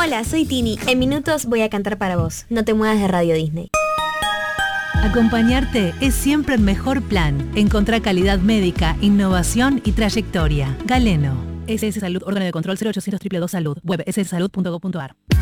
Hola, soy Tini. En minutos voy a cantar para vos. No te muevas de Radio Disney. Acompañarte es siempre el mejor plan. Encontrá calidad médica, innovación y trayectoria. Galeno. SS Salud, órgano de control 0800 222 Salud. Web sssalud.gov.ar.